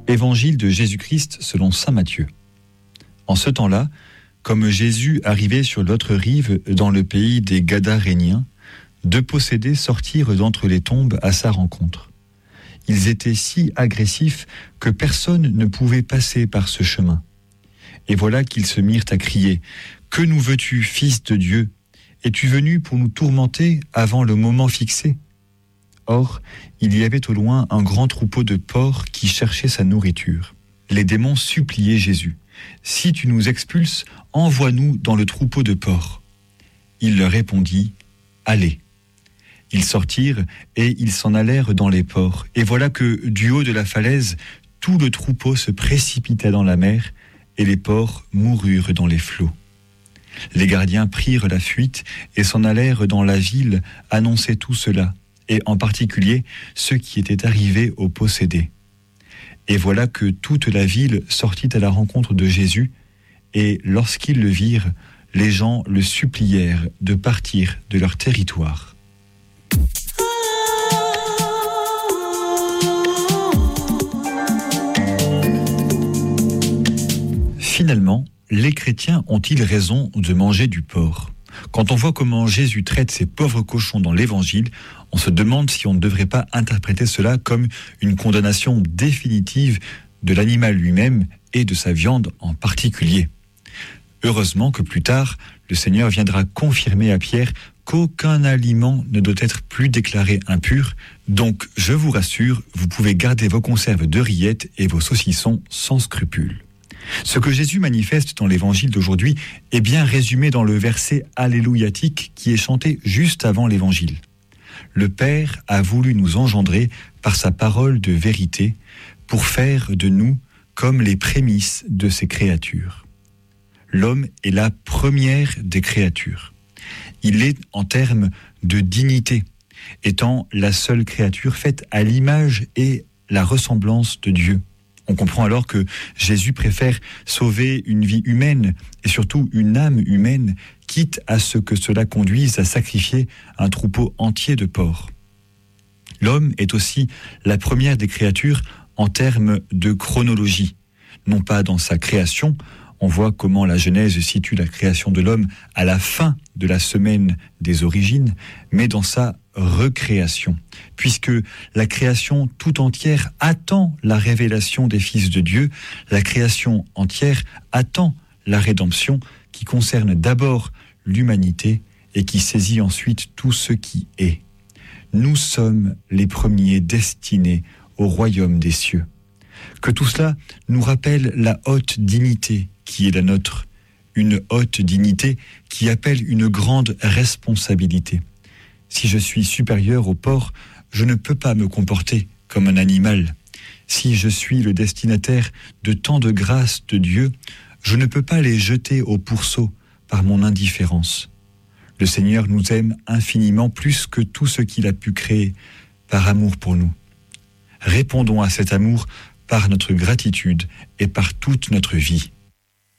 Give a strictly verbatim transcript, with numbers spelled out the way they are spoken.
Évangile de Jésus-Christ selon saint Matthieu. En ce temps-là, comme Jésus arrivait sur l'autre rive dans le pays des Gadaréniens, deux possédés sortirent d'entre les tombes à sa rencontre. Ils étaient si agressifs que personne ne pouvait passer par ce chemin. Et voilà qu'ils se mirent à crier « Que nous veux-tu, Fils de Dieu ? Es-tu venu pour nous tourmenter avant le moment fixé ?» Or, il y avait au loin un grand troupeau de porcs qui cherchait sa nourriture. Les démons suppliaient Jésus. « Si tu nous expulses, envoie-nous dans le troupeau de porcs. » Il leur répondit « Allez !» Ils sortirent et ils s'en allèrent dans les porcs. Et voilà que, du haut de la falaise, tout le troupeau se précipita dans la mer et les porcs moururent dans les flots. Les gardiens prirent la fuite et s'en allèrent dans la ville annoncer tout cela, et en particulier ceux qui étaient arrivés aux possédés. Et voilà que toute la ville sortit à la rencontre de Jésus, et lorsqu'ils le virent, les gens le supplièrent de partir de leur territoire. Finalement, les chrétiens ont-ils raison de manger du porc ? Quand on voit comment Jésus traite ces pauvres cochons dans l'Évangile, on se demande si on ne devrait pas interpréter cela comme une condamnation définitive de l'animal lui-même et de sa viande en particulier. Heureusement que plus tard, le Seigneur viendra confirmer à Pierre qu'aucun aliment ne doit être plus déclaré impur. Donc, je vous rassure, vous pouvez garder vos conserves de rillettes et vos saucissons sans scrupule. Ce que Jésus manifeste dans l'évangile d'aujourd'hui est bien résumé dans le verset alléluiatique qui est chanté juste avant l'évangile. Le Père a voulu nous engendrer par sa parole de vérité pour faire de nous comme les prémices de ses créatures. L'homme est la première des créatures. Il est en termes de dignité, étant la seule créature faite à l'image et la ressemblance de Dieu. On comprend alors que Jésus préfère sauver une vie humaine et surtout une âme humaine, quitte à ce que cela conduise à sacrifier un troupeau entier de porcs. L'homme est aussi la première des créatures en termes de chronologie, non pas dans sa création. On voit comment la Genèse situe la création de l'homme à la fin de la semaine des origines, mais dans sa recréation, puisque la création tout entière attend la révélation des fils de Dieu, la création entière attend la rédemption qui concerne d'abord l'humanité et qui saisit ensuite tout ce qui est. Nous sommes les premiers destinés au royaume des cieux. Que tout cela nous rappelle la haute dignité qui est la nôtre, une haute dignité qui appelle une grande responsabilité. Si je suis supérieur au porc, je ne peux pas me comporter comme un animal. Si je suis le destinataire de tant de grâces de Dieu, je ne peux pas les jeter au pourceau par mon indifférence. Le Seigneur nous aime infiniment plus que tout ce qu'il a pu créer par amour pour nous. Répondons à cet amour par notre gratitude et par toute notre vie.